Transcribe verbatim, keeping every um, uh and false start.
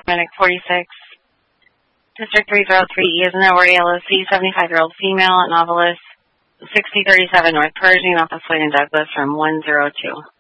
Medic forty-six. District three oh three E is an L L C, seventy-five-year-old female at Novelist, sixty thirty-seven North Pershing, Office Suite in Douglas from one zero two.